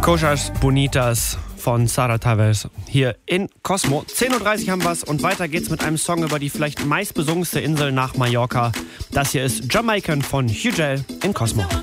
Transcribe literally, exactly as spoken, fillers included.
Cosas Bonitas von Sara Tavares hier in Cosmo. zehn Uhr dreißig haben wir's und weiter geht's mit einem Song über die vielleicht meistbesungenste Insel nach Mallorca. Das hier ist Jamaican von Hugel in Cosmo.